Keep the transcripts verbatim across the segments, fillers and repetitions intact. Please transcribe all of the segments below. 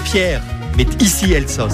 Pierre mit Ici Elsass.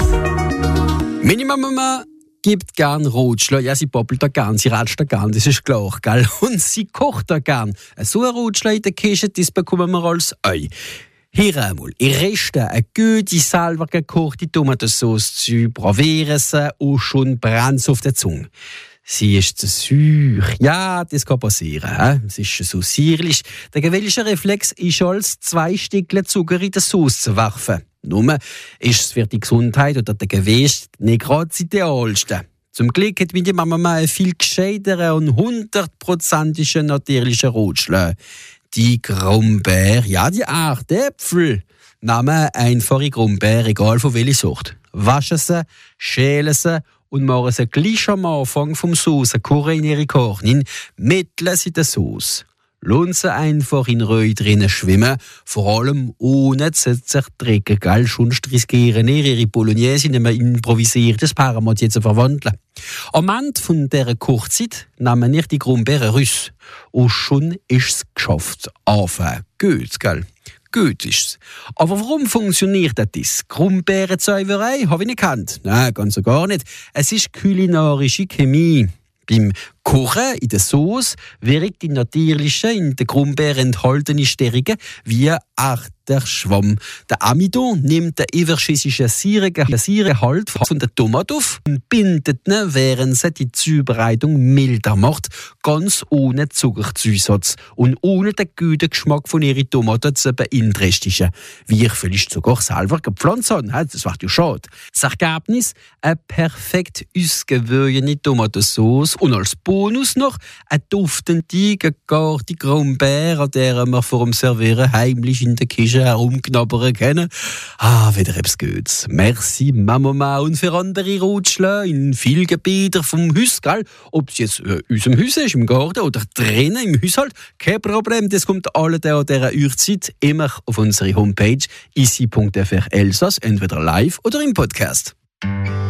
Meine Mama gibt gern Rotschler. Ja, sie poppelt da gern, sie ratscht da gern, das ist klar, gell? Und sie kocht da gern. So ein Rotschler in der Küche, das bekommen wir als Ei. Hier einmal, in Reste eine gute, selber gekochte Tomatensauce zu probieren und schon brennt auf der Zunge. Sie ist zu süß. Ja, das kann passieren. Es ist so sierlich. Der gewöhnliche Reflex ist als zwei Stückchen Zucker in die Sauce zu werfen. Nur ist es für die Gesundheit oder den Gewicht nicht gerade das Idealste. Zum Glück hat meine Mama mal einen viel gescheiteren und hundertprozentigen natürlichen Rotschlag. Die Grumbeer, ja, die Art Äpfel. Nehmen einfache Grumbeer, egal von welcher Sorte. Waschen sie, schälen sie und machen sie gleich am Anfang vom Sauce kochen in ihre Korn, mitteln sie die Sauce. Lassen sie einfach in Röhe drinnen schwimmen, vor allem ohne zu zertrecken, gell? Sonst riskieren ihr ihre Bolognese in ein improvisiertes Parmentier zu verwandeln. Am Ende von dieser Kochzeit nehmen wir die Grumbeeren raus. Und schon ist es geschafft. Anfangen gut, gell? Gut ist es. Aber warum funktioniert das? Grumbeerenzauberei habe ich nicht gekannt. Nein, ganz und gar nicht. Es ist kulinarische Chemie. Beim Kochen in der Sauce wirkt die natürliche, in den Grumbeeren enthaltene Stärke wie ein harter Schwamm. Der Amidon nimmt den überschüssigen Säuregehalt von der Tomate auf und bindet ihn, während sie die Zubereitung milder macht, ganz ohne Zuckerzusatz und ohne den guten Geschmack von ihren Tomaten zu beeinträchtigen. Wie ich vielleicht sogar selber gepflanzt habe. Das war ja schade. Das Ergebnis: eine perfekt ausgewogene Tomatensauce und als Bonus noch eine duftende, gegarte Grumbeer, an der wir vor dem Servieren heimlich in der Küche herumknabbern können. Ah, wieder etwas Gutes. Merci, Mama, und für andere Rutschler in vielen Gebieten vom Haus, gell? Ob es jetzt in unserem Haus ist, im Garten oder drinnen im Haushalt, kein Problem. Das kommt alle an dieser Uhrzeit immer auf unsere Homepage ici punkt f r Elsass, entweder live oder im Podcast.